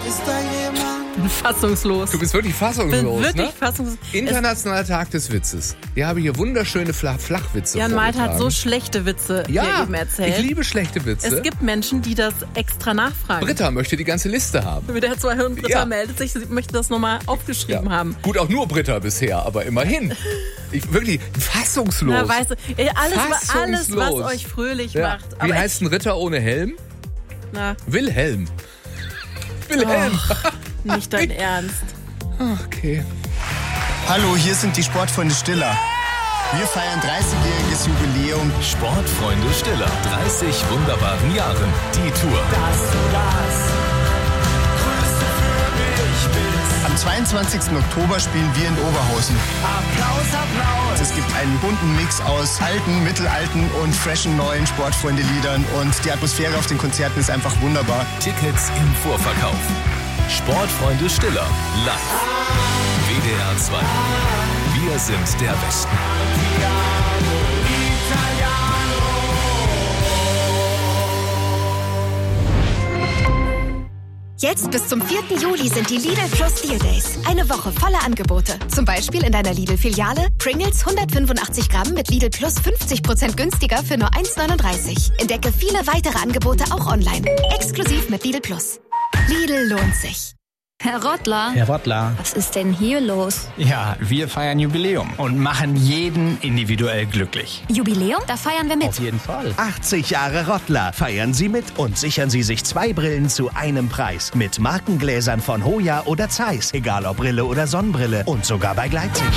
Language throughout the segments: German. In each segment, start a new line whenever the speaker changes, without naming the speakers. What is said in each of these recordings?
Ist da jemand?
Ich bin fassungslos.
Du bist wirklich fassungslos, ne?
Fassungslos.
Internationaler Tag des Witzes. Ich habe hier wunderschöne Flachwitze
Jan Malte hat
vorgetragen.
so schlechte Witze hier eben erzählt.
Ich liebe schlechte Witze.
Es gibt Menschen, die das extra nachfragen.
Britta möchte die ganze Liste haben.
Der 2 Hirn Britta meldet sich, sie möchte das nochmal aufgeschrieben haben.
Gut, auch nur Britta bisher, aber immerhin. Wirklich fassungslos.
Na, weißt du, alles, was euch fröhlich macht.
Wie heißt ein Ritter ohne Helm?
Na.
Wilhelm. Wilhelm.
Nicht dein Ernst.
Okay.
Hallo, hier sind die Sportfreunde Stiller. Wir feiern 30-jähriges Jubiläum.
Sportfreunde Stiller. 30 wunderbaren Jahren. Die Tour.
Dass du das Größte für mich bist.
Am 22. Oktober spielen wir in Oberhausen.
Applaus, Applaus.
Es gibt einen bunten Mix aus alten, mittelalten und freshen neuen Sportfreunde-Liedern. Und die Atmosphäre auf den Konzerten ist einfach wunderbar.
Tickets im Vorverkauf. Sportfreunde Stiller. Live. WDR 2. Wir sind der Westen.
Jetzt bis zum 4. Juli sind die Lidl Plus Deal Days. Eine Woche voller Angebote. Zum Beispiel in deiner Lidl-Filiale Pringles 185 Gramm mit Lidl Plus 50% günstiger für nur 1,39. Entdecke viele weitere Angebote auch online. Exklusiv mit Lidl Plus. Lidl lohnt sich.
Herr Rottler.
Herr Rottler.
Was ist denn hier los?
Ja, wir feiern Jubiläum und machen jeden individuell glücklich.
Jubiläum? Da feiern wir mit.
Auf jeden Fall.
80 Jahre Rottler. Feiern Sie mit und sichern Sie sich 2 Brillen zu einem Preis. Mit Markengläsern von Hoya oder Zeiss. Egal ob Brille oder Sonnenbrille. Und sogar bei Gleitsicht.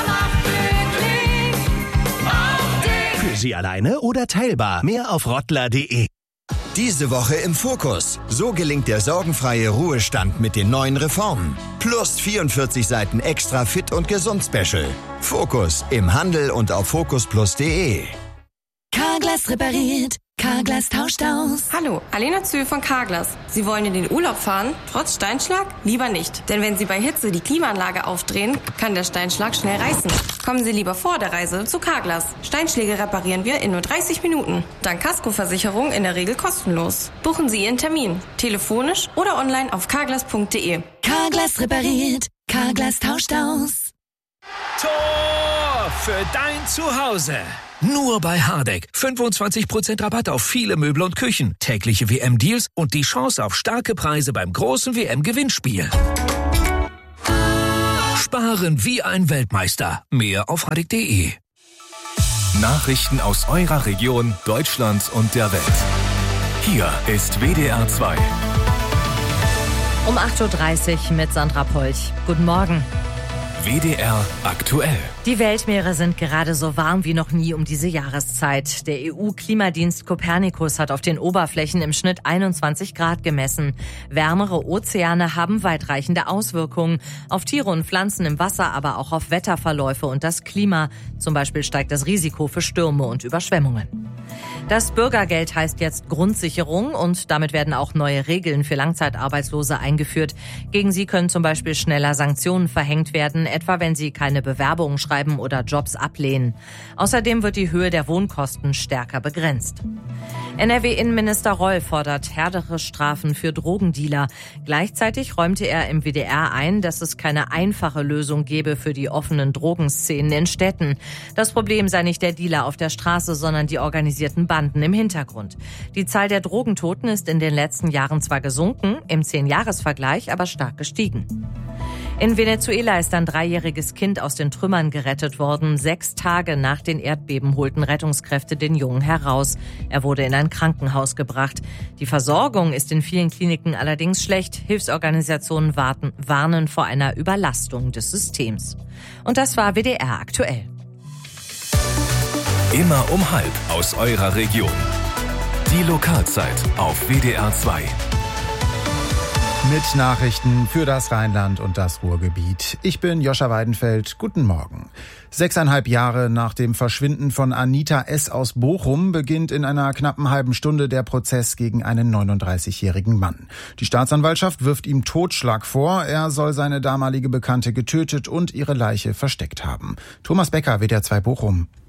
Für Sie alleine oder teilbar. Mehr auf rottler.de.
Diese Woche im Fokus. So gelingt der sorgenfreie Ruhestand mit den neuen Reformen. Plus 44 Seiten extra fit und gesund Special. Fokus im Handel und auf focusplus.de.
Carglass repariert. Carglass tauscht aus.
Hallo, Alena Zöhl von Carglass. Sie wollen in den Urlaub fahren, trotz Steinschlag? Lieber nicht. Denn wenn Sie bei Hitze die Klimaanlage aufdrehen, kann der Steinschlag schnell reißen. Kommen Sie lieber vor der Reise zu Carglass. Steinschläge reparieren wir in nur 30 Minuten. Dank Kaskoversicherung in der Regel kostenlos. Buchen Sie Ihren Termin. Telefonisch oder online auf carglass.de.
Carglass repariert. Carglass tauscht aus.
Tor für dein Zuhause. Nur bei Hardegg. 25% Rabatt auf viele Möbel und Küchen. Tägliche WM-Deals und die Chance auf starke Preise beim großen WM-Gewinnspiel. Sparen wie ein Weltmeister. Mehr auf hardegg.de. Nachrichten aus eurer Region, Deutschland und der Welt. Hier ist WDR 2.
Um 8.30 Uhr mit Sandra Polch. Guten Morgen.
WDR aktuell.
Die Weltmeere sind gerade so warm wie noch nie um diese Jahreszeit. Der EU-Klimadienst Copernicus hat auf den Oberflächen im Schnitt 21 Grad gemessen. Wärmere Ozeane haben weitreichende Auswirkungen auf Tiere und Pflanzen im Wasser, aber auch auf Wetterverläufe und das Klima. Zum Beispiel steigt das Risiko für Stürme und Überschwemmungen. Das Bürgergeld heißt jetzt Grundsicherung und damit werden auch neue Regeln für Langzeitarbeitslose eingeführt. Gegen sie können zum Beispiel schneller Sanktionen verhängt werden, etwa wenn sie keine Bewerbungen schreiben oder Jobs ablehnen. Außerdem wird die Höhe der Wohnkosten stärker begrenzt. NRW-Innenminister Reul fordert härtere Strafen für Drogendealer. Gleichzeitig räumte er im WDR ein, dass es keine einfache Lösung gebe für die offenen Drogenszenen in Städten. Das Problem sei nicht der Dealer auf der Straße, sondern die organisierten Banden im Hintergrund. Die Zahl der Drogentoten ist in den letzten Jahren zwar gesunken, im 10-Jahres-Vergleich aber stark gestiegen. In Venezuela ist ein 3-jähriges Kind aus den Trümmern gerettet worden. 6 Tage nach den Erdbeben holten Rettungskräfte den Jungen heraus. Er wurde in ein Krankenhaus gebracht. Die Versorgung ist in vielen Kliniken allerdings schlecht. Hilfsorganisationen warnen vor einer Überlastung des Systems. Und das war WDR aktuell.
Immer um 12:30 aus eurer Region. Die Lokalzeit auf WDR 2.
Mit Nachrichten für das Rheinland und das Ruhrgebiet. Ich bin Joscha Weidenfeld. Guten Morgen. 6,5 Jahre nach dem Verschwinden von Anita S. aus Bochum beginnt in einer knappen halben Stunde der Prozess gegen einen 39-jährigen Mann. Die Staatsanwaltschaft wirft ihm Totschlag vor. Er soll seine damalige Bekannte getötet und ihre Leiche versteckt haben. Thomas Becker, WDR 2 Bochum.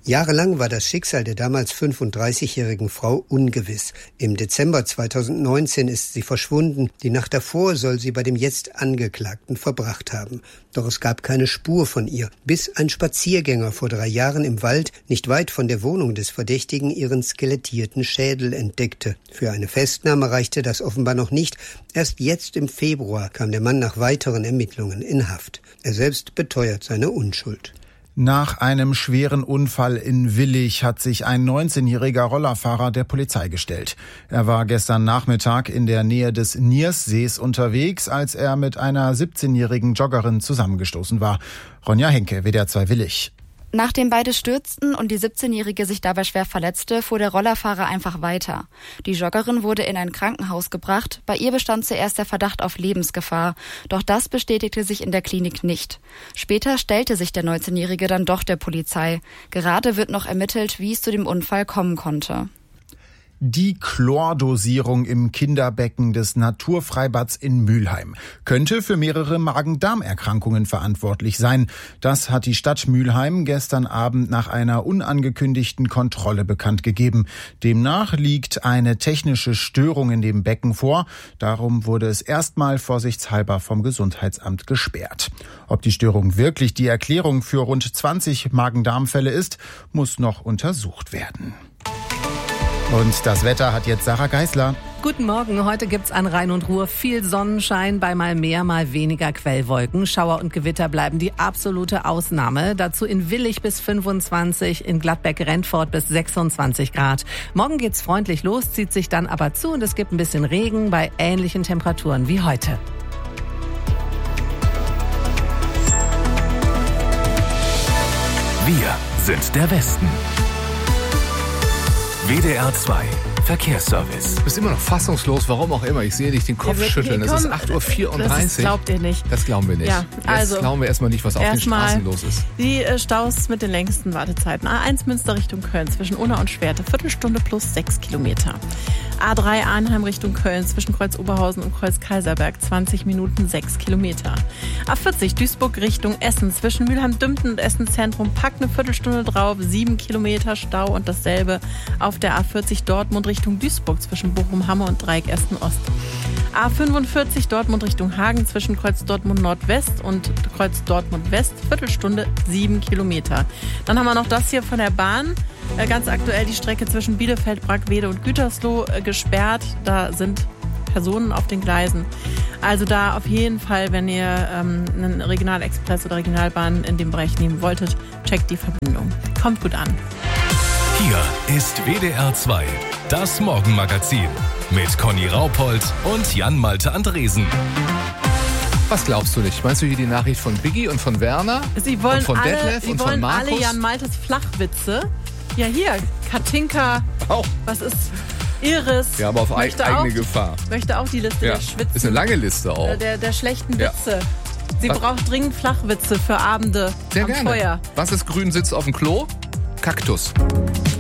Jahrelang war das Schicksal der damals 35-jährigen Frau ungewiss. Im Dezember 2019 ist sie verschwunden. Die Nacht davor soll sie bei dem jetzt Angeklagten verbracht haben. Doch es gab keine Spur von ihr, bis ein Spaziergänger vor 3 Jahren im Wald, nicht weit von der Wohnung des Verdächtigen, ihren skelettierten Schädel entdeckte. Für eine Festnahme reichte das offenbar noch nicht. Erst jetzt im Februar kam der Mann nach weiteren Ermittlungen in Haft. Er selbst beteuert seine Unschuld.
Nach einem schweren Unfall in Willich hat sich ein 19-jähriger Rollerfahrer der Polizei gestellt. Er war gestern Nachmittag in der Nähe des Nierssees unterwegs, als er mit einer 17-jährigen Joggerin zusammengestoßen war. Ronja Henke, WDR 2 Willich.
Nachdem beide stürzten und die 17-Jährige sich dabei schwer verletzte, fuhr der Rollerfahrer einfach weiter. Die Joggerin wurde in ein Krankenhaus gebracht. Bei ihr bestand zuerst der Verdacht auf Lebensgefahr. Doch das bestätigte sich in der Klinik nicht. Später stellte sich der 19-Jährige dann doch der Polizei. Gerade wird noch ermittelt, wie es zu dem Unfall kommen konnte.
Die Chlordosierung im Kinderbecken des Naturfreibads in Mülheim könnte für mehrere Magen-Darm-Erkrankungen verantwortlich sein. Das hat die Stadt Mülheim gestern Abend nach einer unangekündigten Kontrolle bekannt gegeben. Demnach liegt eine technische Störung in dem Becken vor. Darum wurde es erstmal vorsichtshalber vom Gesundheitsamt gesperrt. Ob die Störung wirklich die Erklärung für rund 20 Magen-Darm-Fälle ist, muss noch untersucht werden. Und das Wetter hat jetzt Sarah Geisler.
Guten Morgen, heute gibt's an Rhein und Ruhr viel Sonnenschein, bei mal mehr, mal weniger Quellwolken. Schauer und Gewitter bleiben die absolute Ausnahme. Dazu in Willich bis 25, in Gladbeck-Rentfort bis 26 Grad. Morgen geht's freundlich los, zieht sich dann aber zu und es gibt ein bisschen Regen bei ähnlichen Temperaturen wie heute.
Wir sind der Westen. WDR 2 Verkehrsservice.
Du bist immer noch fassungslos, warum auch immer. Ich sehe dich den Kopf schütteln. Es ist 8.34 Uhr.
Das glaubt ihr nicht.
Das glauben wir nicht.
Ja, also
jetzt glauben wir erstmal nicht, was auf den Straßen los ist.
Die Staus mit den längsten Wartezeiten. A1 Münster Richtung Köln zwischen Unna und Schwerte. Viertelstunde plus 6 Kilometer. A3 Arnheim Richtung Köln zwischen Kreuz Oberhausen und Kreuz Kaiserberg 20 Minuten 6 Kilometer. A40 Duisburg Richtung Essen zwischen Mülheim-Dümpten und Essen Zentrum packt eine Viertelstunde drauf, 7 Kilometer Stau und dasselbe auf der A40 Dortmund Richtung Duisburg zwischen Bochum-Hamme und Dreieck Essen Ost. A45 Dortmund Richtung Hagen zwischen Kreuz Dortmund Nordwest und Kreuz Dortmund West, Viertelstunde 7 Kilometer. Dann haben wir noch das hier von der Bahn. Ganz aktuell die Strecke zwischen Bielefeld, Brackwede und Gütersloh gesperrt. Da sind Personen auf den Gleisen. Also da auf jeden Fall, wenn ihr einen Regionalexpress oder Regionalbahn in dem Bereich nehmen wolltet, checkt die Verbindung. Kommt gut an.
Hier ist WDR 2, das Morgenmagazin mit Conny Raupold und Jan-Malte Andresen.
Was glaubst du nicht? Meinst du hier die Nachricht von Biggie und von Werner?
Sie wollen
und von Detlef und von Markus?
Alle Jan-Maltes Flachwitze. Ja, hier, Katinka.
Auch.
Was ist Iris?
Ja, aber auf eigene Gefahr.
Möchte auch die Liste der Schwitzen.
Ist eine lange Liste auch.
Der schlechten Witze. Sie braucht dringend Flachwitze für Abende
sehr
am
gerne.
Feuer.
Was ist grün, sitzt auf dem Klo? Kaktus.